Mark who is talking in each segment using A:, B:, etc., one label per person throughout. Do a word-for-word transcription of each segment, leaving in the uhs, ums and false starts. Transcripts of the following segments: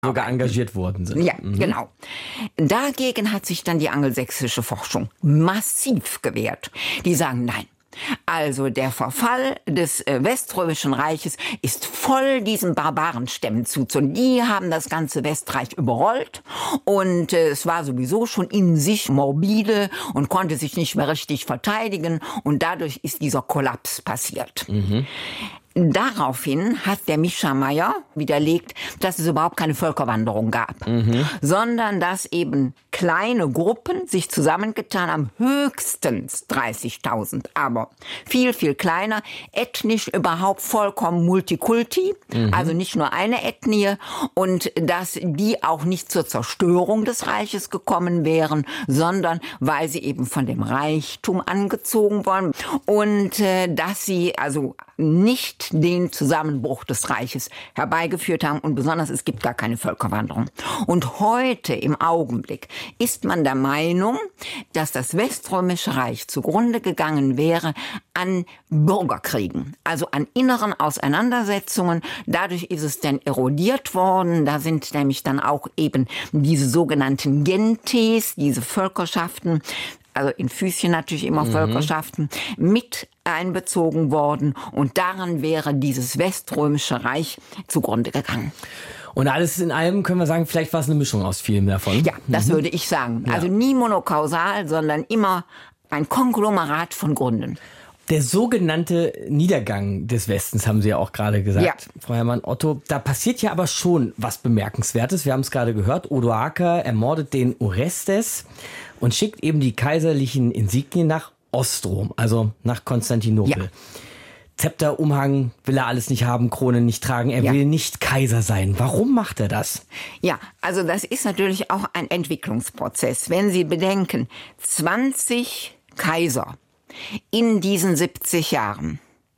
A: sogar engagiert worden sind.
B: Ja, mhm. genau. Dagegen hat sich dann die angelsächsische Forschung massiv gewehrt. Die sagen, nein. Also der Verfall des Weströmischen Reiches ist voll diesen Barbarenstämmen zuzuordnen. Die haben das ganze Westreich überrollt und es war sowieso schon in sich morbide und konnte sich nicht mehr richtig verteidigen und dadurch ist dieser Kollaps passiert. Mhm. Daraufhin hat der Mischa Meyer widerlegt, dass es überhaupt keine Völkerwanderung gab, mhm. sondern dass eben kleine Gruppen sich zusammengetan haben, höchstens dreißigtausend, aber viel, viel kleiner, ethnisch überhaupt vollkommen Multikulti, mhm. also nicht nur eine Ethnie und dass die auch nicht zur Zerstörung des Reiches gekommen wären, sondern weil sie eben von dem Reichtum angezogen waren und äh, dass sie also nicht den Zusammenbruch des Reiches herbeigeführt haben und besonders es gibt gar keine Völkerwanderung. Und heute im Augenblick ist man der Meinung, dass das Weströmische Reich zugrunde gegangen wäre an Bürgerkriegen, also an inneren Auseinandersetzungen. Dadurch ist es dann erodiert worden. Da sind nämlich dann auch eben diese sogenannten Gentes, diese Völkerschaften, also in Füßchen natürlich immer mhm. Völkerschaften, mit einbezogen worden. Und daran wäre dieses Weströmische Reich zugrunde gegangen.
A: Und alles in allem können wir sagen, vielleicht war es eine Mischung aus vielem davon.
B: Ja, das mhm. würde ich sagen. Also ja. nie monokausal, sondern immer ein Konglomerat von Gründen.
A: Der sogenannte Niedergang des Westens, haben Sie ja auch gerade gesagt, ja. Frau Herrmann-Otto. Da passiert ja aber schon was Bemerkenswertes. Wir haben es gerade gehört. Odoaker ermordet den Orestes und schickt eben die kaiserlichen Insignien nach Ostrom, also nach Konstantinopel. Ja. Zepter, Umhang will er alles nicht haben, Krone nicht tragen. Er ja. will nicht Kaiser sein. Warum macht er das?
B: Ja, also das ist natürlich auch ein Entwicklungsprozess. Wenn Sie bedenken, zwanzig Kaiser in diesen siebzig Jahren,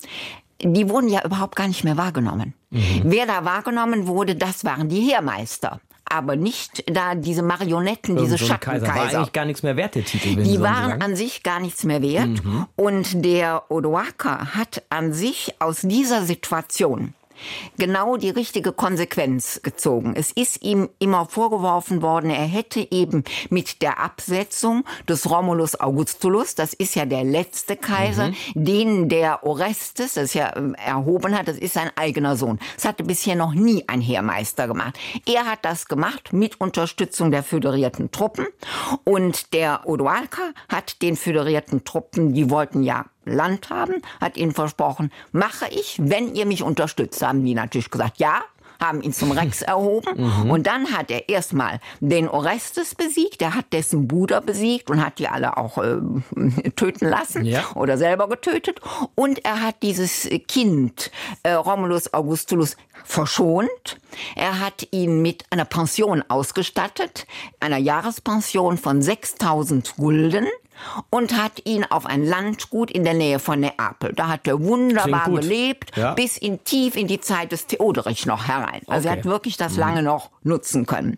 B: die wurden ja überhaupt gar nicht mehr wahrgenommen. Mhm. Wer da wahrgenommen wurde, das waren die Heermeister. Aber nicht da diese Marionetten, Irgend diese so Schattenkaiser.
A: War eigentlich gar nichts mehr wert, der Titel. Wenn
B: die
A: so
B: waren
A: sagen.
B: an sich gar nichts mehr wert. Mhm. Und der Odoaker hat an sich aus dieser Situation genau die richtige Konsequenz gezogen. Es ist ihm immer vorgeworfen worden, er hätte eben mit der Absetzung des Romulus Augustulus, das ist ja der letzte Kaiser, mhm. den der Orestes, das ja erhoben hat, das ist sein eigener Sohn. Das hatte bisher noch nie ein Heermeister gemacht. Er hat das gemacht mit Unterstützung der föderierten Truppen und der Odoaker hat den föderierten Truppen, die wollten ja Land haben, hat ihnen versprochen, mache ich, wenn ihr mich unterstützt. Haben die natürlich gesagt, ja, haben ihn zum Rex erhoben. Mhm. Und dann hat er erstmal den Orestes besiegt, er hat dessen Bruder besiegt und hat die alle auch äh, töten lassen ja. oder selber getötet. Und er hat dieses Kind, äh, Romulus Augustulus, verschont. Er hat ihn mit einer Pension ausgestattet, einer Jahrespension von sechstausend Gulden. Und hat ihn auf ein Landgut in der Nähe von Neapel. Da hat er wunderbar gelebt, ja. bis in tief in die Zeit des Theoderich noch herein. Also okay. er hat wirklich das lange noch nutzen können.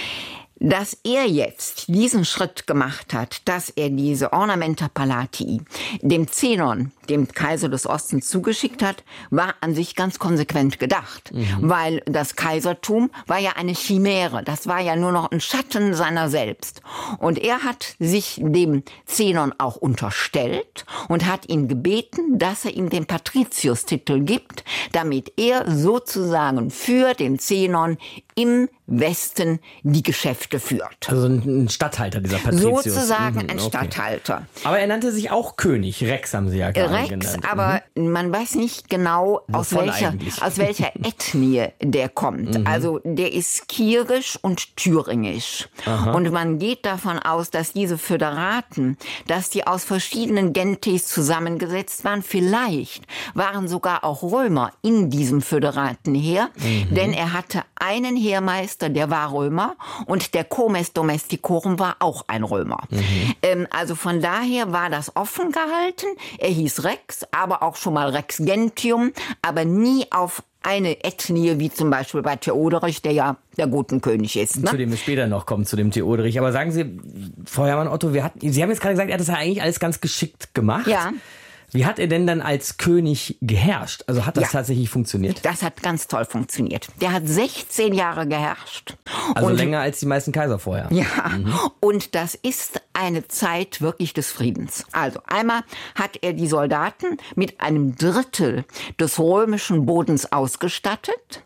B: Dass er jetzt diesen Schritt gemacht hat, dass er diese Ornamenta Palatii dem Zenon, dem Kaiser des Ostens, zugeschickt hat, war an sich ganz konsequent gedacht. Mhm. Weil das Kaisertum war ja eine Chimäre, das war ja nur noch ein Schatten seiner selbst. Und er hat sich dem Zenon auch unterstellt und hat ihn gebeten, dass er ihm den Patricius-Titel gibt, damit er sozusagen für den Zenon im Westen die Geschäfte führt.
A: Also ein Statthalter, dieser Patricius.
B: Sozusagen
A: mhm,
B: ein
A: okay.
B: Statthalter.
A: Aber er nannte sich auch König. Rex haben Sie ja gerade
B: Rex,
A: genannt.
B: aber mhm. man weiß nicht genau, aus welcher, aus welcher Ethnie der kommt. Mhm. Also der ist kierisch und thüringisch. Aha. Und man geht davon aus, dass diese Föderaten, dass die aus verschiedenen Gentes zusammengesetzt waren. Vielleicht waren sogar auch Römer in diesem Föderatenheer, mhm. denn er hatte einen Heermeister, der war Römer, und der Comes Domesticorum war auch ein Römer. Mhm. Ähm, also von daher war das offen gehalten. Er hieß Rex, aber auch schon mal Rex Gentium, aber nie auf eine Ethnie, wie zum Beispiel bei Theoderich, der ja der Gotenkönig ist. Ne?
A: Zu dem wir später noch kommen, zu dem Theoderich. Aber sagen Sie, Frau Herrmann-Otto, wir hatten, Sie haben jetzt gerade gesagt, er hat das ja eigentlich alles ganz geschickt gemacht.
B: Ja.
A: Wie hat er denn dann als König geherrscht? Also hat das ja. tatsächlich funktioniert?
B: Das hat ganz toll funktioniert. Der hat sechzehn Jahre geherrscht.
A: Also und, länger als die meisten Kaiser vorher.
B: Ja, mhm. und das ist eine Zeit wirklich des Friedens. Also einmal hat er die Soldaten mit einem Drittel des römischen Bodens ausgestattet.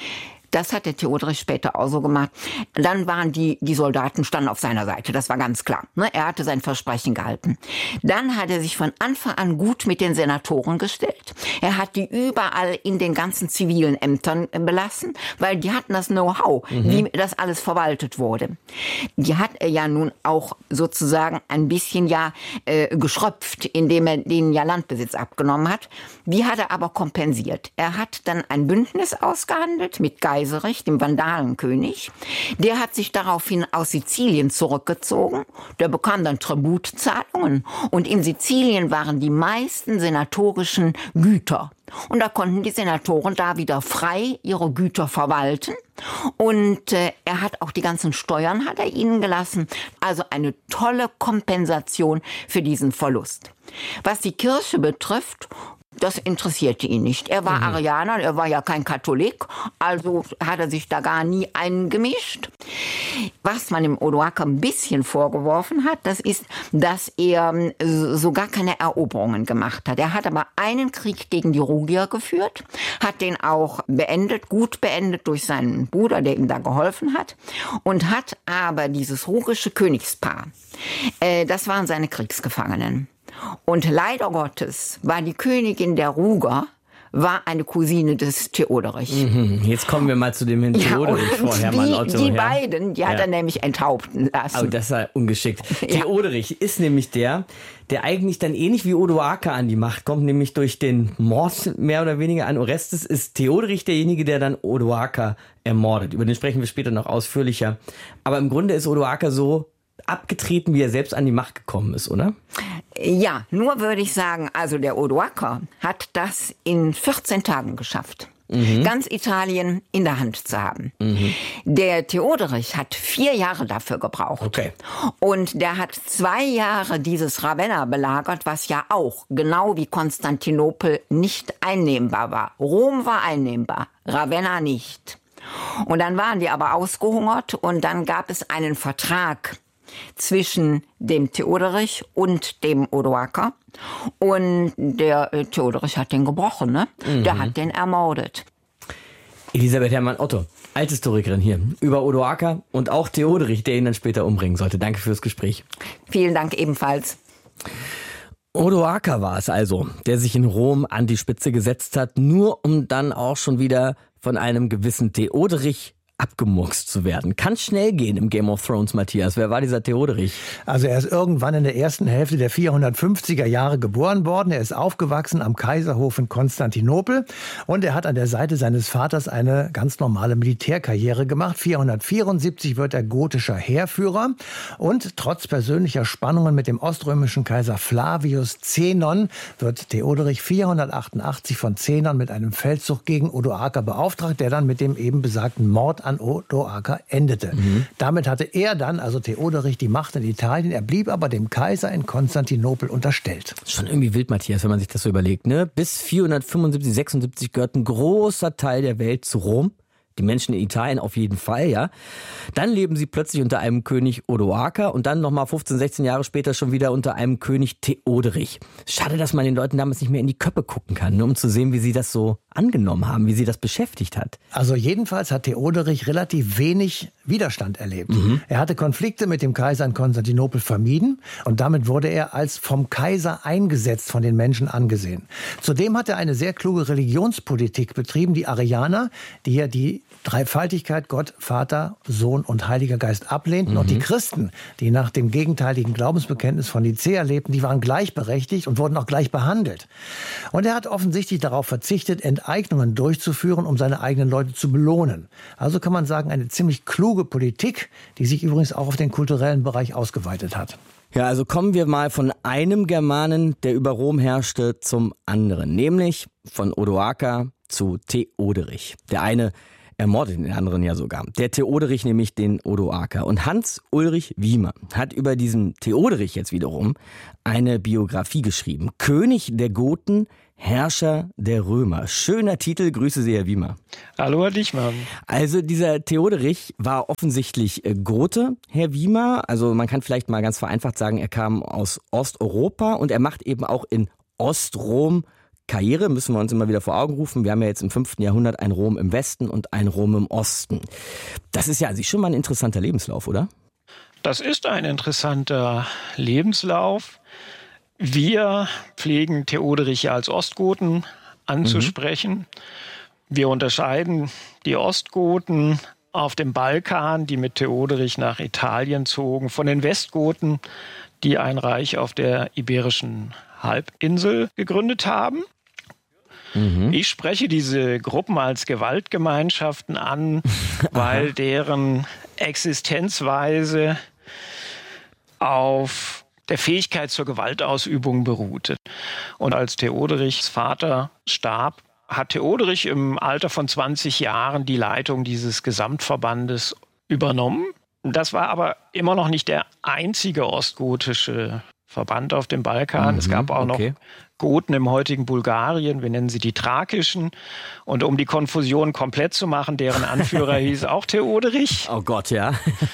B: Das hat der Theoderich später auch so gemacht. Dann waren die, die Soldaten standen auf seiner Seite, das war ganz klar. Ne? Er hatte sein Versprechen gehalten. Dann hat er sich von Anfang an gut mit den Senatoren gestellt. Er hat die überall in den ganzen zivilen Ämtern belassen, weil die hatten das Know-how, mhm. wie das alles verwaltet wurde. Die hat er ja nun auch sozusagen ein bisschen ja äh, geschröpft, indem er denen ja Landbesitz abgenommen hat. Die hat er aber kompensiert. Er hat dann ein Bündnis ausgehandelt mit Geiseln, dem Vandalenkönig. Der hat sich daraufhin aus Sizilien zurückgezogen. Der bekam dann Tributzahlungen. Und in Sizilien waren die meisten senatorischen Güter. Und da konnten die Senatoren da wieder frei ihre Güter verwalten. Und äh, er hat auch die ganzen Steuern hat er ihnen gelassen. Also eine tolle Kompensation für diesen Verlust. Was die Kirche betrifft, das interessierte ihn nicht. Er war mhm. Arianer, er war ja kein Katholik, also hat er sich da gar nie eingemischt. Was man dem Odoaker ein bisschen vorgeworfen hat, das ist, dass er so gar keine Eroberungen gemacht hat. Er hat aber einen Krieg gegen die Rugier geführt, hat den auch beendet, gut beendet durch seinen Bruder, der ihm da geholfen hat, und hat aber dieses rugische Königspaar, äh, das waren seine Kriegsgefangenen. Und leider Gottes war die Königin der Ruger war eine Cousine des Theoderich.
A: Mhm. Jetzt kommen wir mal zu dem Herrn Theoderich
B: ja,
A: vor, Hermann Otto.
B: Die
A: ja.
B: beiden, die ja. hat er nämlich enthaupten lassen.
A: Oh, das war ungeschickt.
B: Ja.
A: Theoderich ist nämlich der, der eigentlich dann ähnlich wie Odoaker an die Macht kommt, nämlich durch den Mord mehr oder weniger an Orestes, ist Theoderich derjenige, der dann Odoaker ermordet. Über den sprechen wir später noch ausführlicher. Aber im Grunde ist Odoaker so abgetreten, wie er selbst an die Macht gekommen ist, oder?
B: Ja, nur würde ich sagen, also der Odoaker hat das in vierzehn Tagen geschafft. Mhm. Ganz Italien in der Hand zu haben. Mhm. Der Theoderich hat vier Jahre dafür gebraucht.
A: Okay.
B: Und der hat zwei Jahre dieses Ravenna belagert, was ja auch, genau wie Konstantinopel, nicht einnehmbar war. Rom war einnehmbar, Ravenna nicht. Und dann waren die aber ausgehungert und dann gab es einen Vertrag zwischen dem Theoderich und dem Odoaker. Und der äh, Theoderich hat den gebrochen, ne? Mhm. Der hat den ermordet.
A: Elisabeth Hermann Otto, Althistorikerin hier, über Odoaker und auch Theoderich, der ihn dann später umbringen sollte. Danke fürs Gespräch.
B: Vielen Dank ebenfalls.
A: Odoaker war es also, der sich in Rom an die Spitze gesetzt hat, nur um dann auch schon wieder von einem gewissen Theoderich abgemurkst zu werden. Kann schnell gehen im Game of Thrones, Matthias. Wer war dieser Theoderich?
C: Also er ist irgendwann in der ersten Hälfte der vierhundertfünfziger Jahre geboren worden. Er ist aufgewachsen am Kaiserhof in Konstantinopel und er hat an der Seite seines Vaters eine ganz normale Militärkarriere gemacht. vierhundertvierundsiebzig wird er gotischer Heerführer und trotz persönlicher Spannungen mit dem oströmischen Kaiser Flavius Zenon wird Theoderich vierhundertachtundachtzig von Zenon mit einem Feldzug gegen Odoaker beauftragt, der dann mit dem eben besagten Mord an Odoaker endete. Mhm. Damit hatte er dann, also Theoderich, die Macht in Italien. Er blieb aber dem Kaiser in Konstantinopel unterstellt.
A: Schon irgendwie wild, Matthias, wenn man sich das so überlegt, ne? Bis vierhundertfünfundsiebzig, sechsundsiebzig gehört ein großer Teil der Welt zu Rom. Die Menschen in Italien auf jeden Fall, ja. Dann leben sie plötzlich unter einem König Odoaker und dann nochmal fünfzehn, sechzehn Jahre später schon wieder unter einem König Theoderich. Schade, dass man den Leuten damals nicht mehr in die Köpfe gucken kann, nur um zu sehen, wie sie das so angenommen haben, wie sie das beschäftigt hat.
C: Also jedenfalls hat Theoderich relativ wenig Widerstand erlebt. Mhm. Er hatte Konflikte mit dem Kaiser in Konstantinopel vermieden und damit wurde er als vom Kaiser eingesetzt von den Menschen angesehen. Zudem hat er eine sehr kluge Religionspolitik betrieben. Die Arianer, die ja die Dreifaltigkeit Gott, Vater, Sohn und Heiliger Geist ablehnten. Mhm. Und die Christen, die nach dem gegenteiligen Glaubensbekenntnis von Nicäa lebten, die waren gleichberechtigt und wurden auch gleich behandelt. Und er hat offensichtlich darauf verzichtet, Enteignungen durchzuführen, um seine eigenen Leute zu belohnen. Also kann man sagen, eine ziemlich kluge Politik, die sich übrigens auch auf den kulturellen Bereich ausgeweitet hat.
A: Ja, also kommen wir mal von einem Germanen, der über Rom herrschte, zum anderen. Nämlich von Odoaker zu Theoderich. Der eine ermordet den anderen ja sogar. Der Theoderich nämlich den Odoaker. Und Hans-Ulrich Wiemer hat über diesen Theoderich jetzt wiederum eine Biografie geschrieben. König der Goten, Herrscher der Römer. Schöner Titel, grüße Sie, Herr Wiemer.
D: Hallo, Herr Dichmann.
A: Also dieser Theoderich war offensichtlich Gote, Herr Wiemer. Also man kann vielleicht mal ganz vereinfacht sagen, er kam aus Osteuropa und er macht eben auch in Ostrom Karriere, müssen wir uns immer wieder vor Augen rufen. Wir haben ja jetzt im fünften Jahrhundert ein Rom im Westen und ein Rom im Osten. Das ist ja an sich schon mal ein interessanter Lebenslauf, oder?
D: Das ist ein interessanter Lebenslauf. Wir pflegen Theoderich als Ostgoten anzusprechen. Mhm. Wir unterscheiden die Ostgoten auf dem Balkan, die mit Theoderich nach Italien zogen, von den Westgoten, die ein Reich auf der Iberischen Halbinsel gegründet haben. Mhm. Ich spreche diese Gruppen als Gewaltgemeinschaften an, weil deren Existenzweise auf der Fähigkeit zur Gewaltausübung beruhte. Und als Theoderichs Vater starb, hat Theoderich im Alter von zwanzig Jahren die Leitung dieses Gesamtverbandes übernommen. Das war aber immer noch nicht der einzige ostgotische Verband auf dem Balkan. Mhm, es gab auch okay. noch Goten im heutigen Bulgarien, wir nennen sie die Thrakischen. Und um die Konfusion komplett zu machen, deren Anführer hieß auch Theoderich.
A: Oh Gott, ja.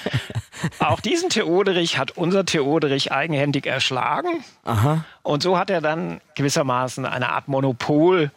D: Auch diesen Theoderich hat unser Theoderich eigenhändig erschlagen.
A: Aha.
D: Und so hat er dann gewissermaßen eine Art Monopol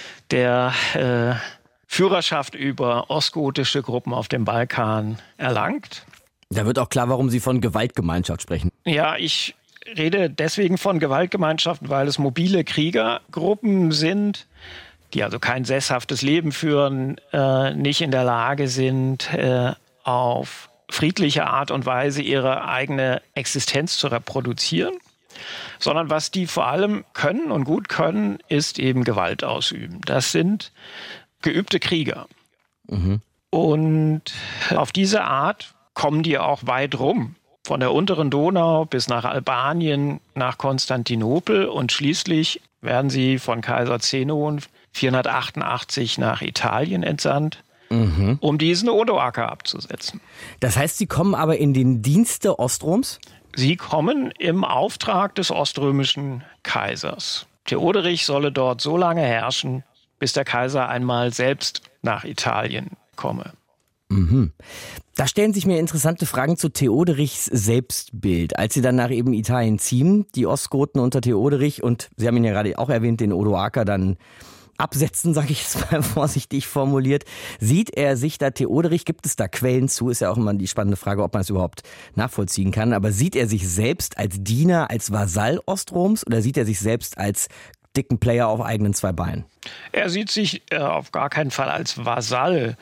D: der äh, Führerschaft über ostgotische Gruppen auf dem Balkan erlangt.
A: Da wird auch klar, warum Sie von Gewaltgemeinschaft sprechen.
D: Ja, ich rede deswegen von Gewaltgemeinschaften, weil es mobile Kriegergruppen sind, die also kein sesshaftes Leben führen, äh, nicht in der Lage sind, äh, auf friedliche Art und Weise ihre eigene Existenz zu reproduzieren, sondern was die vor allem können und gut können, ist eben Gewalt ausüben. Das sind geübte Krieger. Mhm. Und auf diese Art kommen die auch weit rum. Von der unteren Donau bis nach Albanien, nach Konstantinopel und schließlich werden sie von Kaiser Zenon vierhundertachtundachtzig nach Italien entsandt, mhm. um diesen Odoaker abzusetzen.
A: Das heißt, sie kommen aber in den Dienste Ostroms?
D: Sie kommen im Auftrag des oströmischen Kaisers. Theoderich solle dort so lange herrschen, bis der Kaiser einmal selbst nach Italien komme.
A: Mhm. Da stellen sich mir interessante Fragen zu Theoderichs Selbstbild. Als sie dann nach eben Italien ziehen, die Ostgoten unter Theoderich und Sie haben ihn ja gerade auch erwähnt, den Odoaker dann absetzen, sage ich jetzt mal vorsichtig formuliert. Sieht er sich da Theoderich, gibt es da Quellen zu, ist ja auch immer die spannende Frage, ob man es überhaupt nachvollziehen kann, aber sieht er sich selbst als Diener, als Vasall Ostroms oder sieht er sich selbst als dicken Player auf eigenen zwei Beinen?
D: Er sieht sich äh, auf gar keinen Fall als Vasall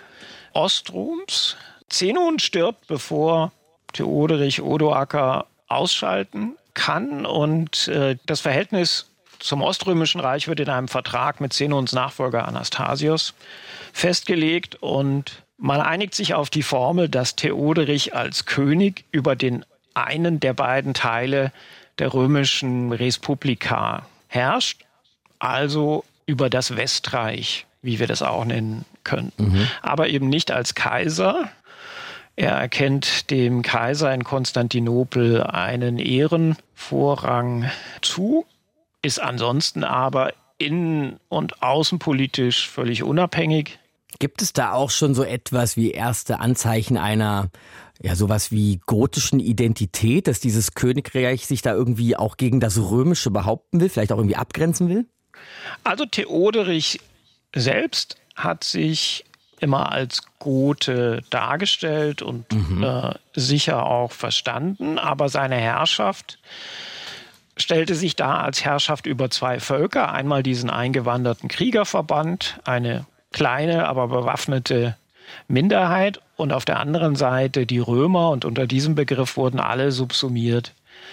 D: Ostroms. Zenon stirbt, bevor Theoderich Odoaker ausschalten kann und äh, das Verhältnis zum Oströmischen Reich wird in einem Vertrag mit Zenons Nachfolger Anastasios festgelegt und man einigt sich auf die Formel, dass Theoderich als König über den einen der beiden Teile der römischen Respublika herrscht, also über das Westreich, wie wir das auch nennen könnten. Mhm. Aber eben nicht als Kaiser. Er erkennt dem Kaiser in Konstantinopel einen Ehrenvorrang zu, ist ansonsten aber innen- und außenpolitisch völlig unabhängig.
A: Gibt es da auch schon so etwas wie erste Anzeichen einer, ja, sowas wie gotischen Identität, dass dieses Königreich sich da irgendwie auch gegen das Römische behaupten will, vielleicht auch irgendwie abgrenzen will?
D: Also Theoderich selbst hat sich immer als Gote dargestellt und mhm. äh, sicher auch verstanden, aber seine Herrschaft stellte sich dar als Herrschaft über zwei Völker. Einmal diesen eingewanderten Kriegerverband, eine kleine, aber bewaffnete Minderheit und auf der anderen Seite die Römer und unter diesem Begriff wurden alle subsumiert,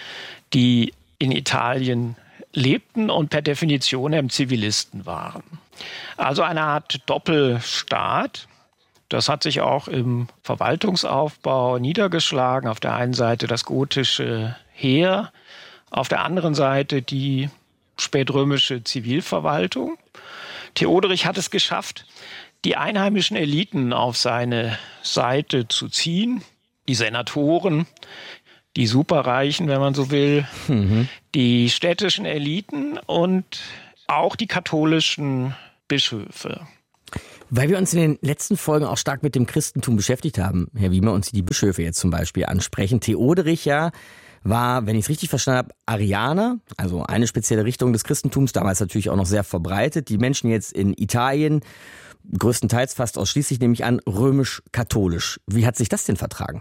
D: die in Italien lebten und per Definition eben Zivilisten waren. Also eine Art Doppelstaat. Das hat sich auch im Verwaltungsaufbau niedergeschlagen. Auf der einen Seite das gotische Heer, auf der anderen Seite die spätrömische Zivilverwaltung. Theoderich hat es geschafft, die einheimischen Eliten auf seine Seite zu ziehen, die Senatoren, die Superreichen, wenn man so will, mhm. die städtischen Eliten und auch die katholischen Bischöfe.
A: Weil wir uns in den letzten Folgen auch stark mit dem Christentum beschäftigt haben, Herr Wiemer, und Sie die Bischöfe jetzt zum Beispiel ansprechen. Theoderich ja war, wenn ich es richtig verstanden habe, Arianer, also eine spezielle Richtung des Christentums, damals natürlich auch noch sehr verbreitet. Die Menschen jetzt in Italien, größtenteils fast ausschließlich, nehme ich an, römisch-katholisch. Wie hat sich das denn vertragen?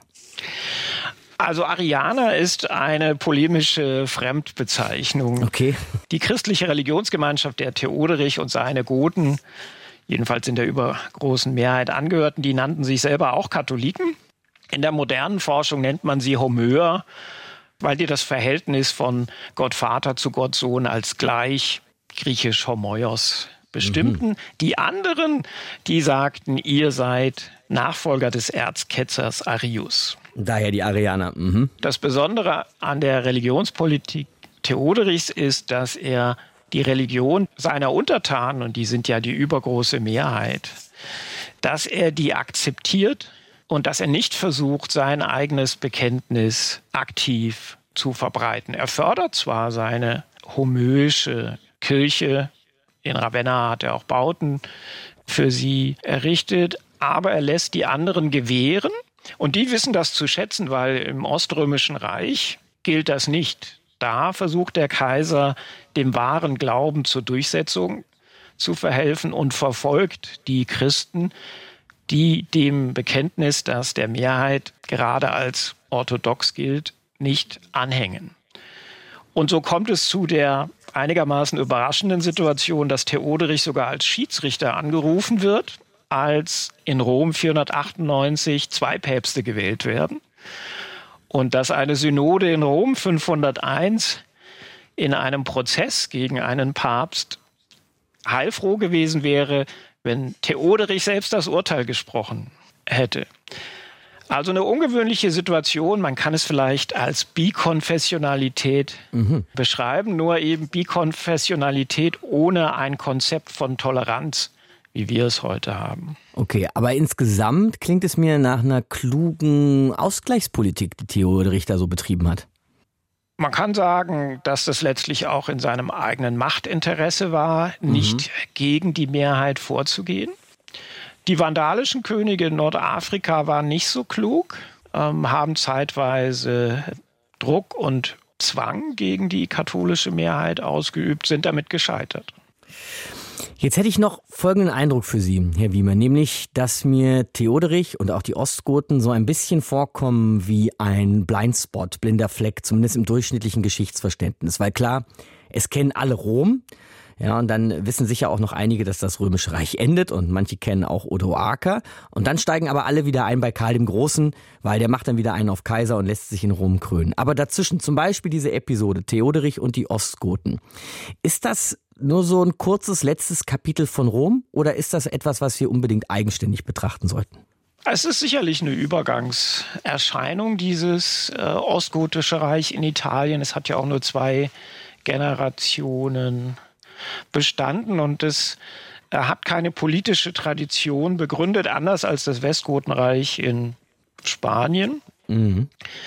D: Also Arianer ist eine polemische Fremdbezeichnung.
A: Okay.
D: Die christliche Religionsgemeinschaft der Theoderich und seine Goten, jedenfalls in der übergroßen Mehrheit angehörten, die nannten sich selber auch Katholiken. In der modernen Forschung nennt man sie Homöer, weil die das Verhältnis von Gott Vater zu Gott Sohn als gleich, griechisch Homoios, bestimmten. Mhm. Die anderen, die sagten, ihr seid Nachfolger des Erzketzers Arius.
A: Daher die Arianer. Mhm.
D: Das Besondere an der Religionspolitik Theoderichs ist, dass er die Religion seiner Untertanen, und die sind ja die übergroße Mehrheit, dass er die akzeptiert und dass er nicht versucht, sein eigenes Bekenntnis aktiv zu verbreiten. Er fördert zwar seine homöische Kirche, in Ravenna hat er auch Bauten für sie errichtet, aber er lässt die anderen gewähren. Und die wissen das zu schätzen, weil im Oströmischen Reich gilt das nicht. Da versucht der Kaiser, dem wahren Glauben zur Durchsetzung zu verhelfen und verfolgt die Christen, die dem Bekenntnis, das der Mehrheit gerade als orthodox gilt, nicht anhängen. Und so kommt es zu der einigermaßen überraschenden Situation, dass Theoderich sogar als Schiedsrichter angerufen wird, als in Rom vierhundertachtundneunzig zwei Päpste gewählt werden und dass eine Synode in Rom fünfhunderteins in einem Prozess gegen einen Papst heilfroh gewesen wäre, wenn Theoderich selbst das Urteil gesprochen hätte. Also eine ungewöhnliche Situation, man kann es vielleicht als Bikonfessionalität mhm. beschreiben, nur eben Bikonfessionalität ohne ein Konzept von Toleranz, wie wir es heute haben.
A: Okay, aber insgesamt klingt es mir nach einer klugen Ausgleichspolitik, die Theoderich da so betrieben hat.
D: Man kann sagen, dass das letztlich auch in seinem eigenen Machtinteresse war, mhm. nicht gegen die Mehrheit vorzugehen. Die vandalischen Könige in Nordafrika waren nicht so klug, ähm, haben zeitweise Druck und Zwang gegen die katholische Mehrheit ausgeübt, sind damit gescheitert.
A: Jetzt hätte ich noch folgenden Eindruck für Sie, Herr Wiemer, nämlich, dass mir Theoderich und auch die Ostgoten so ein bisschen vorkommen wie ein Blindspot, blinder Fleck, zumindest im durchschnittlichen Geschichtsverständnis. Weil klar, es kennen alle Rom, ja, und dann wissen sicher auch noch einige, dass das Römische Reich endet und manche kennen auch Odoaker. Und dann steigen aber alle wieder ein bei Karl dem Großen, weil der macht dann wieder einen auf Kaiser und lässt sich in Rom krönen. Aber dazwischen zum Beispiel diese Episode Theoderich und die Ostgoten. Ist das nur so ein kurzes letztes Kapitel von Rom oder ist das etwas, was wir unbedingt eigenständig betrachten sollten?
D: Es ist sicherlich eine Übergangserscheinung, dieses äh, ostgotische Reich in Italien. Es hat ja auch nur zwei Generationen bestanden und es äh, hat keine politische Tradition begründet, anders als das Westgotenreich in Spanien. Mhm.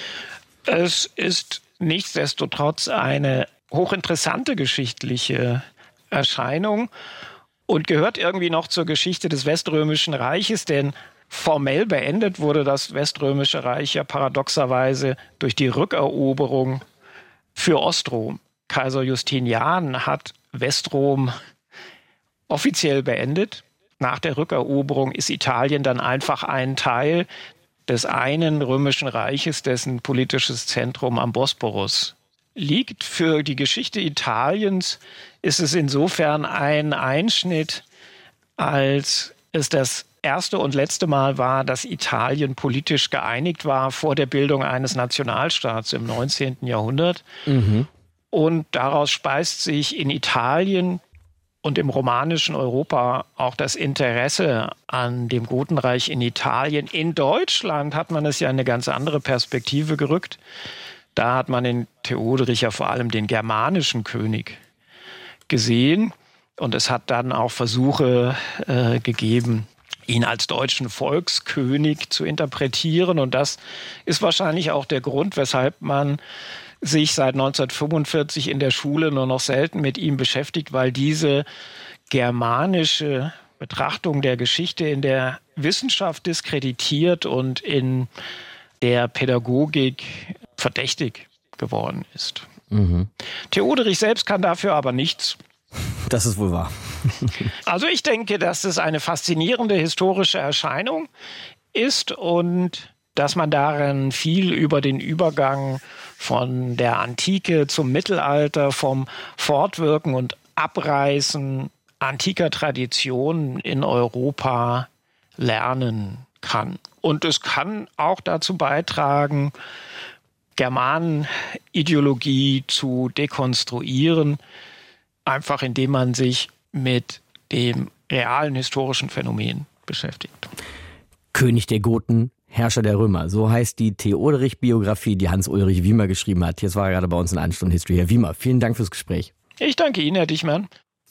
D: Es ist nichtsdestotrotz eine hochinteressante geschichtliche Erscheinung und gehört irgendwie noch zur Geschichte des Weströmischen Reiches, denn formell beendet wurde das Weströmische Reich ja paradoxerweise durch die Rückeroberung für Ostrom. Kaiser Justinian hat Westrom offiziell beendet. Nach der Rückeroberung ist Italien dann einfach ein Teil des einen römischen Reiches, dessen politisches Zentrum am Bosporus liegt. Für die Geschichte Italiens ist es insofern ein Einschnitt, als es das erste und letzte Mal war, dass Italien politisch geeinigt war vor der Bildung eines Nationalstaats im neunzehnten Jahrhundert. Mhm. Und daraus speist sich in Italien und im romanischen Europa auch das Interesse an dem Gotenreich in Italien. In Deutschland hat man es ja in eine ganz andere Perspektive gerückt. Da hat man in Theoderich ja vor allem den germanischen König gesehen. Und es hat dann auch Versuche äh, gegeben, ihn als deutschen Volkskönig zu interpretieren. Und das ist wahrscheinlich auch der Grund, weshalb man sich seit neunzehnhundertfünfundvierzig in der Schule nur noch selten mit ihm beschäftigt, weil diese germanische Betrachtung der Geschichte in der Wissenschaft diskreditiert und in der Pädagogik verdächtig geworden ist. Mhm. Theoderich selbst kann dafür aber nichts.
A: Das ist wohl wahr.
D: Also ich denke, dass es eine faszinierende historische Erscheinung ist und dass man darin viel über den Übergang von der Antike zum Mittelalter, vom Fortwirken und Abreißen antiker Traditionen in Europa lernen kann. Und es kann auch dazu beitragen, Germanenideologie zu dekonstruieren, einfach indem man sich mit dem realen historischen Phänomen beschäftigt.
A: König der Goten, Herrscher der Römer. So heißt die Theoderich-Biografie, die Hans-Ulrich Wiemer geschrieben hat. Jetzt war er gerade bei uns in einer Stunde History. Herr Wiemer, vielen Dank fürs Gespräch.
D: Ich danke Ihnen, Herr Dichmann.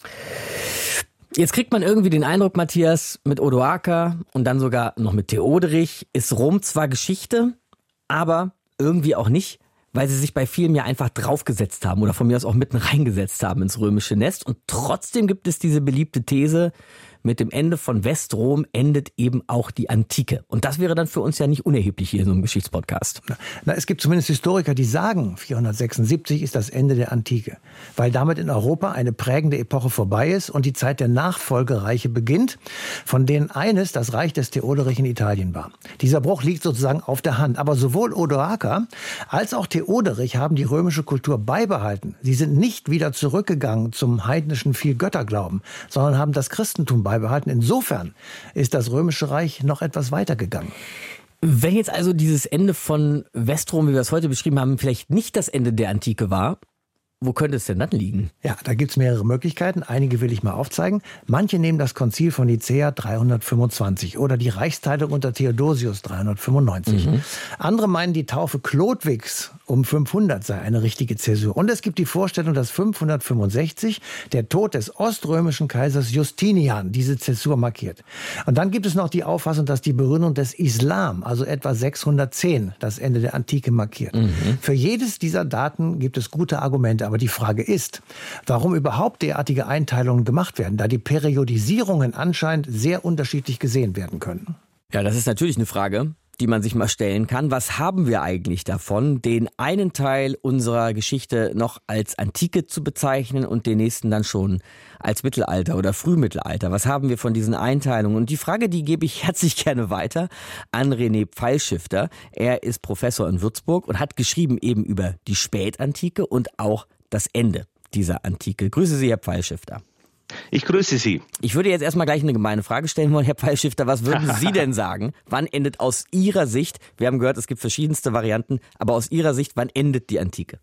A: Jetzt kriegt man irgendwie den Eindruck, Matthias, mit Odoaker und dann sogar noch mit Theoderich ist Rom zwar Geschichte, aber irgendwie auch nicht, weil sie sich bei vielen ja einfach draufgesetzt haben oder von mir aus auch mitten reingesetzt haben ins römische Nest. Und trotzdem gibt es diese beliebte These, mit dem Ende von Westrom endet eben auch die Antike. Und das wäre dann für uns ja nicht unerheblich hier in so einem Geschichtspodcast.
C: Na, es gibt zumindest Historiker, die sagen, vierhundertsechsundsiebzig ist das Ende der Antike, weil damit in Europa eine prägende Epoche vorbei ist und die Zeit der Nachfolgereiche beginnt, von denen eines das Reich des Theoderich in Italien war. Dieser Bruch liegt sozusagen auf der Hand. Aber sowohl Odoaker als auch Theoderich haben die römische Kultur beibehalten. Sie sind nicht wieder zurückgegangen zum heidnischen Vielgötterglauben, sondern haben das Christentum beibehalten. Beibehalten. Insofern ist das Römische Reich noch etwas weitergegangen.
A: Wenn jetzt also dieses Ende von Westrom, wie wir es heute beschrieben haben, vielleicht nicht das Ende der Antike war, wo könnte es denn dann liegen?
C: Ja, da gibt es mehrere Möglichkeiten. Einige will ich mal aufzeigen. Manche nehmen das Konzil von Nicäa dreihundertfünfundzwanzig oder die Reichsteilung unter Theodosius dreihundertfünfundneunzig. Mhm. Andere meinen, die Taufe Chlodwigs um fünfhundert sei eine richtige Zäsur. Und es gibt die Vorstellung, dass fünfhundertfünfundsechzig der Tod des oströmischen Kaisers Justinian diese Zäsur markiert. Und dann gibt es noch die Auffassung, dass die Begründung des Islam, also etwa sechshundertzehn, das Ende der Antike markiert. Mhm. Für jedes dieser Daten gibt es gute Argumente. Aber die Frage ist, warum überhaupt derartige Einteilungen gemacht werden, da die Periodisierungen anscheinend sehr unterschiedlich gesehen werden können.
A: Ja, das ist natürlich eine Frage, die man sich mal stellen kann. Was haben wir eigentlich davon, den einen Teil unserer Geschichte noch als Antike zu bezeichnen und den nächsten dann schon als Mittelalter oder Frühmittelalter? Was haben wir von diesen Einteilungen? Und die Frage, die gebe ich herzlich gerne weiter an René Pfeilschifter. Er ist Professor in Würzburg und hat geschrieben eben über die Spätantike und auch das Ende dieser Antike. Grüße Sie, Herr Pfeilschifter.
E: Ich grüße Sie.
A: Ich würde jetzt erstmal gleich eine gemeine Frage stellen wollen, Herr Pfeilschifter. Was würden Sie denn sagen? Wann endet aus Ihrer Sicht, wir haben gehört, es gibt verschiedenste Varianten, aber aus Ihrer Sicht, wann endet die Antike?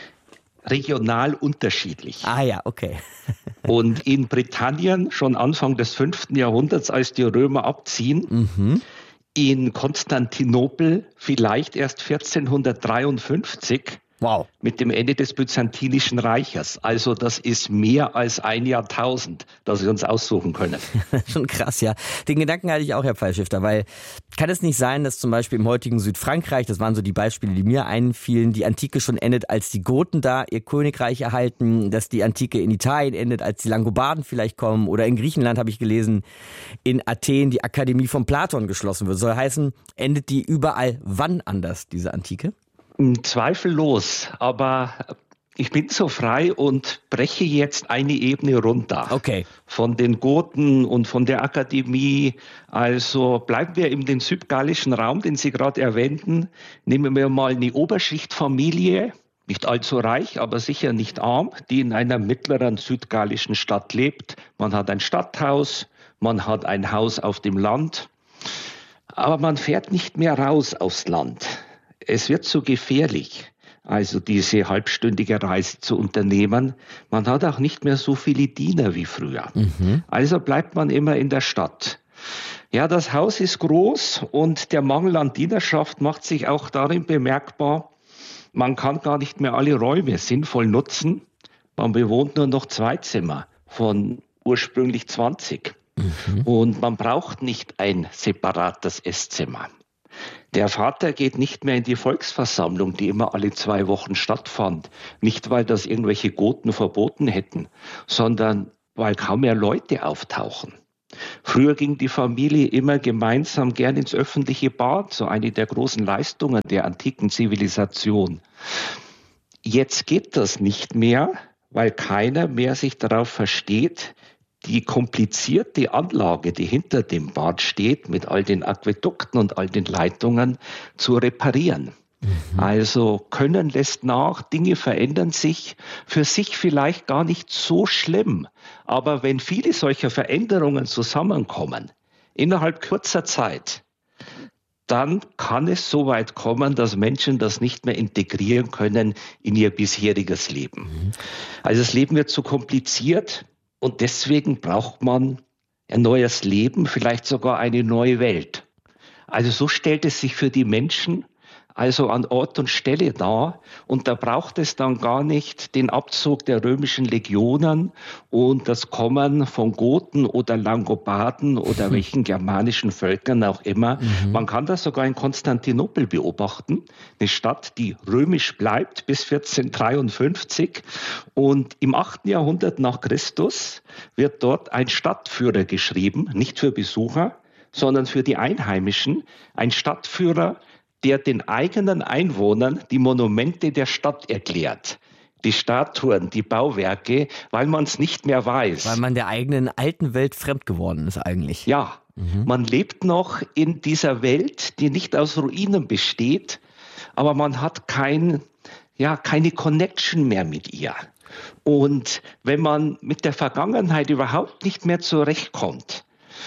E: Regional unterschiedlich.
A: Ah ja, okay.
E: Und in Britannien schon Anfang des fünften Jahrhunderts, als die Römer abziehen, mhm. in Konstantinopel vielleicht erst vierzehnhundertdreiundfünfzig.
A: Wow.
E: Mit dem Ende des Byzantinischen Reiches. Also das ist mehr als ein Jahrtausend, das wir uns aussuchen können.
A: Schon krass, ja. Den Gedanken hatte ich auch, Herr Pfeilschifter, weil kann es nicht sein, dass zum Beispiel im heutigen Südfrankreich, das waren so die Beispiele, die mir einfielen, die Antike schon endet, als die Goten da ihr Königreich erhalten, dass die Antike in Italien endet, als die Langobarden vielleicht kommen, oder in Griechenland habe ich gelesen, in Athen die Akademie von Platon geschlossen wird. Soll heißen, endet die überall wann anders, diese Antike?
E: Zweifellos, aber ich bin so frei und breche jetzt eine Ebene runter.
A: Okay.
E: Von den Goten und von der Akademie. Also bleiben wir in den südgallischen Raum, den Sie gerade erwähnten. Nehmen wir mal eine Oberschichtfamilie, nicht allzu reich, aber sicher nicht arm, die in einer mittleren südgallischen Stadt lebt. Man hat ein Stadthaus, man hat ein Haus auf dem Land, aber man fährt nicht mehr raus aufs Land. Es wird zu gefährlich, also diese halbstündige Reise zu unternehmen. Man hat auch nicht mehr so viele Diener wie früher. Mhm. Also bleibt man immer in der Stadt. Ja, das Haus ist groß und der Mangel an Dienerschaft macht sich auch darin bemerkbar, man kann gar nicht mehr alle Räume sinnvoll nutzen. Man bewohnt nur noch zwei Zimmer von ursprünglich zwanzig. Mhm. Und man braucht nicht ein separates Esszimmer. Der Vater geht nicht mehr in die Volksversammlung, die immer alle zwei Wochen stattfand. Nicht, weil das irgendwelche Goten verboten hätten, sondern weil kaum mehr Leute auftauchen. Früher ging die Familie immer gemeinsam gern ins öffentliche Bad, so eine der großen Leistungen der antiken Zivilisation. Jetzt geht das nicht mehr, weil keiner mehr sich darauf versteht, die komplizierte Anlage, die hinter dem Bad steht, mit all den Aquädukten und all den Leitungen zu reparieren. Mhm. Also Können lässt nach, Dinge verändern sich, für sich vielleicht gar nicht so schlimm. Aber wenn viele solcher Veränderungen zusammenkommen, innerhalb kurzer Zeit, dann kann es so weit kommen, dass Menschen das nicht mehr integrieren können in ihr bisheriges Leben. Mhm. Also das Leben wird zu kompliziert. Und deswegen braucht man ein neues Leben, vielleicht sogar eine neue Welt. Also so stellt es sich für die Menschen also an Ort und Stelle dar. Und da braucht es dann gar nicht den Abzug der römischen Legionen und das Kommen von Goten oder Langobarden oder welchen germanischen Völkern auch immer. Mhm. Man kann das sogar in Konstantinopel beobachten, eine Stadt, die römisch bleibt bis vierzehntdreiundfünfzig. Und im achten Jahrhundert nach Christus wird dort ein Stadtführer geschrieben, nicht für Besucher, sondern für die Einheimischen, ein Stadtführer, der den eigenen Einwohnern die Monumente der Stadt erklärt. Die Statuen, die Bauwerke, weil man es nicht mehr weiß.
A: Weil man der eigenen alten Welt fremd geworden ist eigentlich.
E: Ja, mhm. Man lebt noch in dieser Welt, die nicht aus Ruinen besteht, aber man hat kein, ja, keine Connection mehr mit ihr. Und wenn man mit der Vergangenheit überhaupt nicht mehr zurechtkommt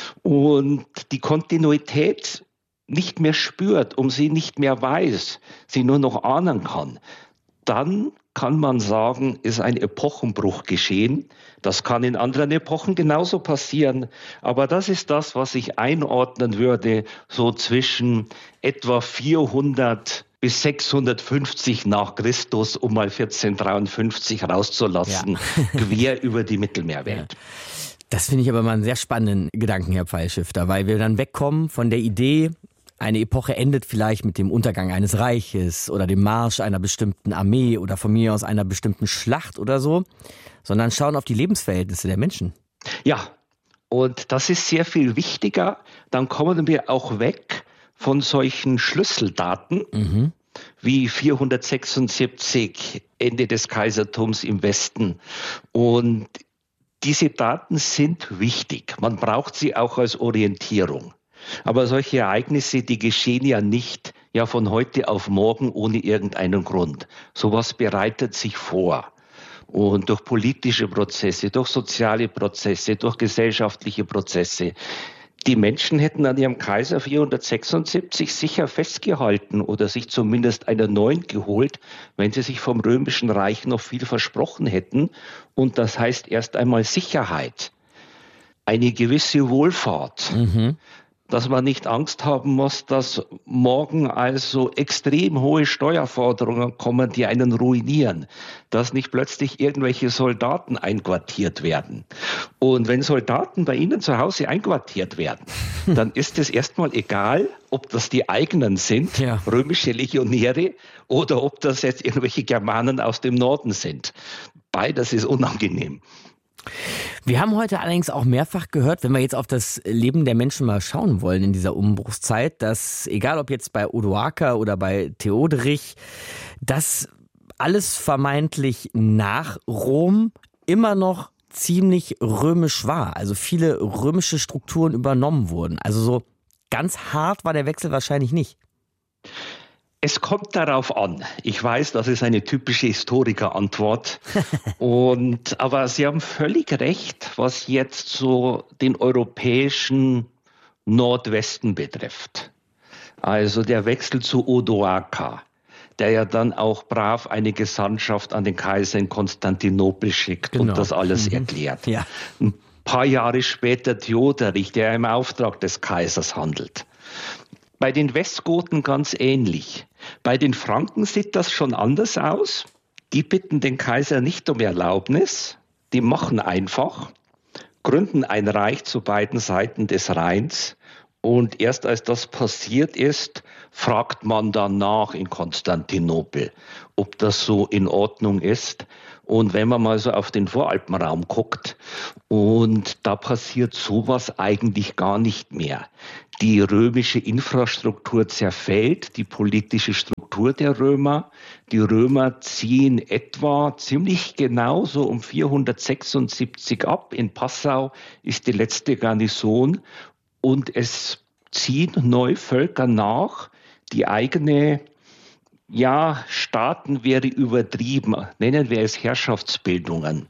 E: und die Kontinuität nicht mehr spürt, um sie nicht mehr weiß, sie nur noch ahnen kann, dann kann man sagen, ist ein Epochenbruch geschehen. Das kann in anderen Epochen genauso passieren. Aber das ist das, was ich einordnen würde, so zwischen etwa vierhundert bis sechshundertfünfzig nach Christus, um mal vierzehntdreiundfünfzig rauszulassen, ja. quer über die Mittelmeerwelt.
A: Ja. Das finde ich aber mal einen sehr spannenden Gedanken, Herr Pfeilschifter, weil wir dann wegkommen von der Idee, eine Epoche endet vielleicht mit dem Untergang eines Reiches oder dem Marsch einer bestimmten Armee oder von mir aus einer bestimmten Schlacht oder so, sondern schauen auf die Lebensverhältnisse der Menschen.
E: Ja, und das ist sehr viel wichtiger. Dann kommen wir auch weg von solchen Schlüsseldaten mhm. wie vierhundertsechsundsiebzig, Ende des Kaisertums im Westen. Und diese Daten sind wichtig. Man braucht sie auch als Orientierung. Aber solche Ereignisse, die geschehen ja nicht ja von heute auf morgen ohne irgendeinen Grund. Sowas bereitet sich vor. Und durch politische Prozesse, durch soziale Prozesse, durch gesellschaftliche Prozesse. Die Menschen hätten an ihrem Kaiser vierhundertsechsundsiebzig sicher festgehalten oder sich zumindest einen neuen geholt, wenn sie sich vom Römischen Reich noch viel versprochen hätten. Und das heißt erst einmal Sicherheit, eine gewisse Wohlfahrt. Mhm. Dass man nicht Angst haben muss, dass morgen also extrem hohe Steuerforderungen kommen, die einen ruinieren. Dass nicht plötzlich irgendwelche Soldaten einquartiert werden. Und wenn Soldaten bei Ihnen zu Hause einquartiert werden, dann ist es erstmal egal, ob das die eigenen sind, ja. römische Legionäre, oder ob das jetzt irgendwelche Germanen aus dem Norden sind. Beides ist unangenehm.
A: Wir haben heute allerdings auch mehrfach gehört, wenn wir jetzt auf das Leben der Menschen mal schauen wollen in dieser Umbruchszeit, dass egal ob jetzt bei Odoaker oder bei Theoderich, dass alles vermeintlich nach Rom immer noch ziemlich römisch war. Also viele römische Strukturen übernommen wurden. Also so ganz hart war der Wechsel wahrscheinlich nicht.
E: Es kommt darauf an. Ich weiß, das ist eine typische Historikerantwort. Und, aber Sie haben völlig recht, was jetzt so den europäischen Nordwesten betrifft. Also der Wechsel zu Odoaker, der ja dann auch brav eine Gesandtschaft an den Kaiser in Konstantinopel schickt genau. und das alles mhm. erklärt. Ja. Ein paar Jahre später Theoderich, der im Auftrag des Kaisers handelt. Bei den Westgoten ganz ähnlich. Bei den Franken sieht das schon anders aus. Die bitten den Kaiser nicht um Erlaubnis. Die machen einfach. gründen ein Reich zu beiden Seiten des Rheins. Und erst als das passiert ist, fragt man danach in Konstantinopel, ob das so in Ordnung ist. Und wenn man mal so auf den Voralpenraum guckt, und da passiert sowas eigentlich gar nicht mehr. Die römische Infrastruktur zerfällt, die politische Struktur der Römer. Die Römer ziehen etwa ziemlich genau so um vierhundertsechsundsiebzig ab. In Passau ist die letzte Garnison. Und es ziehen neue Völker nach, die eigene, ja, Staaten wäre übertrieben, nennen wir es Herrschaftsbildungen,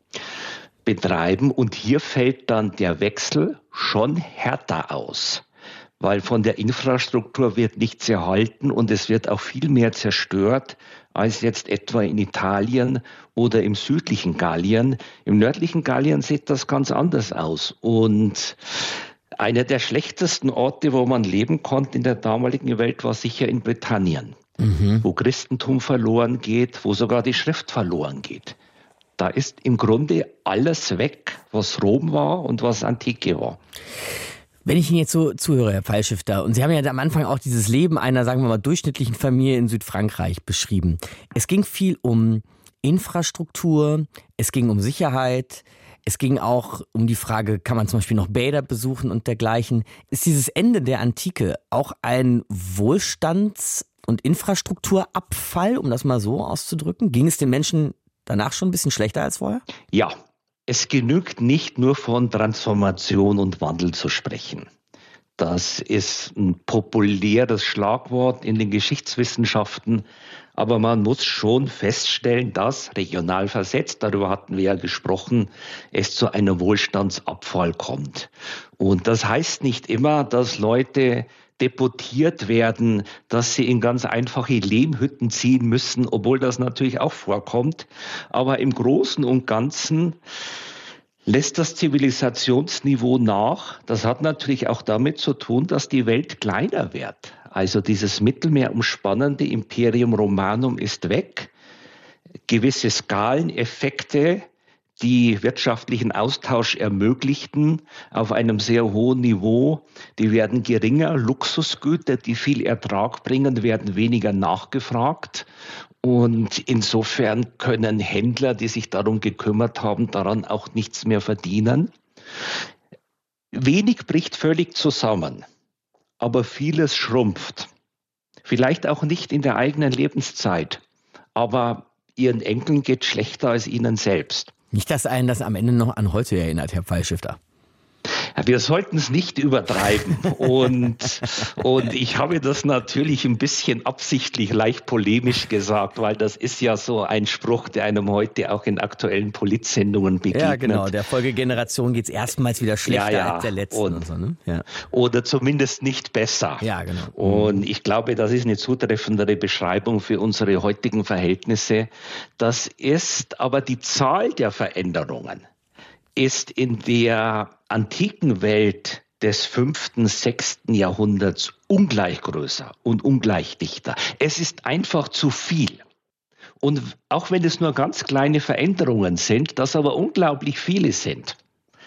E: betreiben. Und hier fällt dann der Wechsel schon härter aus, weil von der Infrastruktur wird nichts erhalten und es wird auch viel mehr zerstört als jetzt etwa in Italien oder im südlichen Gallien. Im nördlichen Gallien sieht das ganz anders aus. Und einer der schlechtesten Orte, wo man leben konnte in der damaligen Welt, war sicher in Britannien, mhm. wo Christentum verloren geht, wo sogar die Schrift verloren geht. Da ist im Grunde alles weg, was Rom war und was Antike war.
A: Wenn ich Ihnen jetzt so zuhöre, Herr Pfeilschifter, und Sie haben ja am Anfang auch dieses Leben einer, sagen wir mal, durchschnittlichen Familie in Südfrankreich beschrieben. Es ging viel um Infrastruktur, es ging um Sicherheit, es ging auch um die Frage, kann man zum Beispiel noch Bäder besuchen und dergleichen. Ist dieses Ende der Antike auch ein Wohlstands- und Infrastrukturabfall, um das mal so auszudrücken? Ging es den Menschen danach schon ein bisschen schlechter als vorher?
E: Ja, es genügt nicht nur von Transformation und Wandel zu sprechen. Das ist ein populäres Schlagwort in den Geschichtswissenschaften. Aber man muss schon feststellen, dass regional versetzt, darüber hatten wir ja gesprochen, es zu einem Wohlstandsabfall kommt. Und das heißt nicht immer, dass Leute deportiert werden, dass sie in ganz einfache Lehmhütten ziehen müssen, obwohl das natürlich auch vorkommt. Aber im Großen und Ganzen lässt das Zivilisationsniveau nach. Das hat natürlich auch damit zu tun, dass die Welt kleiner wird. Also dieses Mittelmeer umspannende Imperium Romanum ist weg. Gewisse Skaleneffekte, die wirtschaftlichen Austausch ermöglichten, auf einem sehr hohen Niveau, die werden geringer. Luxusgüter, die viel Ertrag bringen, werden weniger nachgefragt. Und insofern können Händler, die sich darum gekümmert haben, daran auch nichts mehr verdienen. Wenig bricht völlig zusammen. Aber vieles schrumpft. Vielleicht auch nicht in der eigenen Lebenszeit, aber ihren Enkeln geht es schlechter als ihnen selbst.
A: Nicht, dass einen das am Ende noch an heute erinnert, Herr Pfeilschifter.
E: Wir sollten es nicht übertreiben. Und, und ich habe das natürlich ein bisschen absichtlich leicht polemisch gesagt, weil das ist ja so ein Spruch, der einem heute auch in aktuellen Politsendungen begegnet.
A: Ja, genau. Der Folgegeneration geht es erstmals wieder schlechter ja, ja. als der letzten. Und, und so, ne? ja.
E: Oder zumindest nicht besser.
A: Ja, genau.
E: Und ich glaube, das ist eine zutreffendere Beschreibung für unsere heutigen Verhältnisse. Das ist aber die Zahl der Veränderungen ist in der antiken Welt des fünften, sechsten Jahrhunderts ungleich größer und ungleich dichter. Es ist einfach zu viel. Und auch wenn es nur ganz kleine Veränderungen sind, das aber unglaublich viele sind,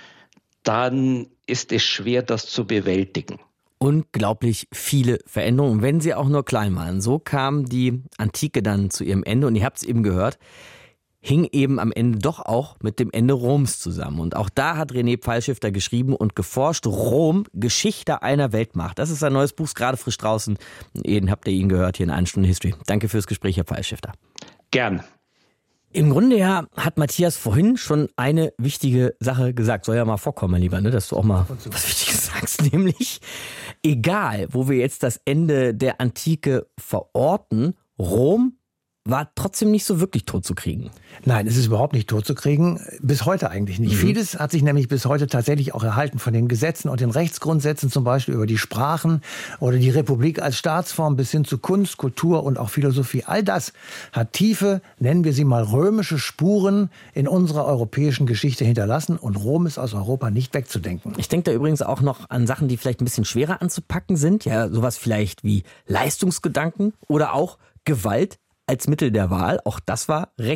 E: dann ist es schwer, das zu bewältigen.
A: Unglaublich viele Veränderungen, wenn sie auch nur klein waren. So kam die Antike dann zu ihrem Ende und ihr habt es eben gehört, hing eben am Ende doch auch mit dem Ende Roms zusammen. Und auch da hat René Pfeilschifter geschrieben und geforscht, Rom, Geschichte einer Weltmacht. Das ist ein neues Buch, ist gerade frisch draußen. Eben habt ihr ihn gehört hier in einer Stunde History. Danke fürs Gespräch, Herr Pfeilschifter.
E: Gern.
A: Im Grunde ja hat Matthias vorhin schon eine wichtige Sache gesagt. Soll ja mal vorkommen, mein Lieber, ne? Dass du auch mal was Wichtiges sagst. Nämlich, egal, wo wir jetzt das Ende der Antike verorten, Rom war trotzdem nicht so wirklich tot zu kriegen.
C: Nein, es ist überhaupt nicht tot zu kriegen. Bis heute eigentlich nicht. Mhm. Vieles hat sich nämlich bis heute tatsächlich auch erhalten von den Gesetzen und den Rechtsgrundsätzen, zum Beispiel über die Sprachen oder die Republik als Staatsform bis hin zu Kunst, Kultur und auch Philosophie. All das hat tiefe, nennen wir sie mal römische Spuren in unserer europäischen Geschichte hinterlassen und Rom ist aus Europa nicht wegzudenken.
A: Ich denke da übrigens auch noch an Sachen, die vielleicht ein bisschen schwerer anzupacken sind. Ja, sowas vielleicht wie Leistungsgedanken oder auch Gewalt als Mittel der Wahl, auch das war recht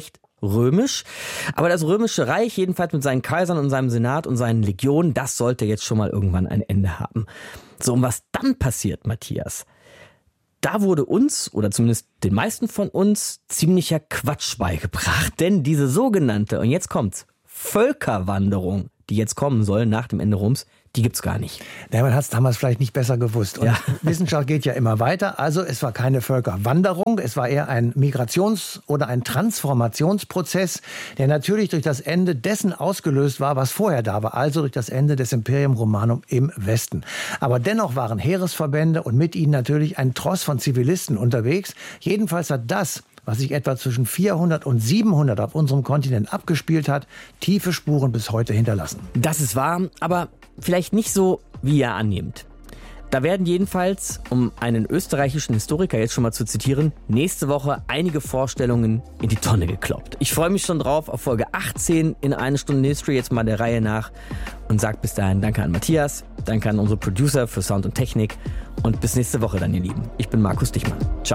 A: römisch. Aber das römische Reich, jedenfalls mit seinen Kaisern und seinem Senat und seinen Legionen, das sollte jetzt schon mal irgendwann ein Ende haben. So, und was dann passiert, Matthias, da wurde uns, oder zumindest den meisten von uns, ziemlicher Quatsch beigebracht. Denn diese sogenannte, und jetzt kommt's, Völkerwanderung, die jetzt kommen soll nach dem Ende Roms, die gibt's gar nicht.
C: Ja, man hat es damals vielleicht nicht besser gewusst. Und ja. Wissenschaft geht ja immer weiter. Also es war keine Völkerwanderung, es war eher ein Migrations- oder ein Transformationsprozess, der natürlich durch das Ende dessen ausgelöst war, was vorher da war, also durch das Ende des Imperium Romanum im Westen. Aber dennoch waren Heeresverbände und mit ihnen natürlich ein Tross von Zivilisten unterwegs. Jedenfalls hat das, was sich etwa zwischen vierhundert und siebenhundert auf unserem Kontinent abgespielt hat, tiefe Spuren bis heute hinterlassen.
A: Das ist wahr, aber vielleicht nicht so, wie ihr annehmt. Da werden jedenfalls, um einen österreichischen Historiker jetzt schon mal zu zitieren, nächste Woche einige Vorstellungen in die Tonne gekloppt. Ich freue mich schon drauf auf Folge achtzehn in Eine Stunde History, jetzt mal der Reihe nach, und sage bis dahin danke an Matthias, danke an unsere Producer für Sound und Technik und bis nächste Woche dann, ihr Lieben. Ich bin Markus Dichmann. Ciao.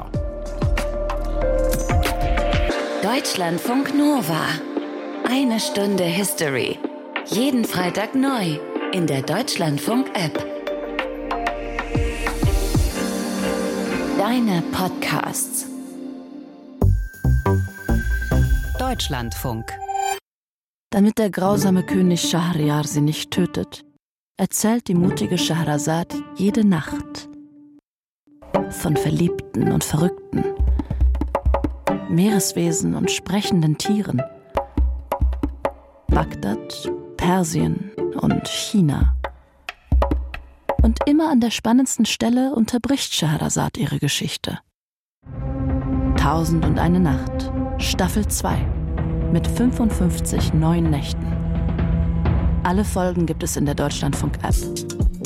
F: Deutschlandfunk Nova. Eine Stunde History. Jeden Freitag neu in der Deutschlandfunk-App. Deine Podcasts.
G: Deutschlandfunk.
H: Damit der grausame König Schahriar sie nicht tötet, erzählt die mutige Schahrazad jede Nacht von Verliebten und Verrückten, Meereswesen und sprechenden Tieren, Bagdad, Persien und China. Und immer an der spannendsten Stelle unterbricht Scheherazad ihre Geschichte. Tausend und eine Nacht, Staffel zwei, mit fünfundfünfzig neuen Nächten. Alle Folgen gibt es in der Deutschlandfunk-App.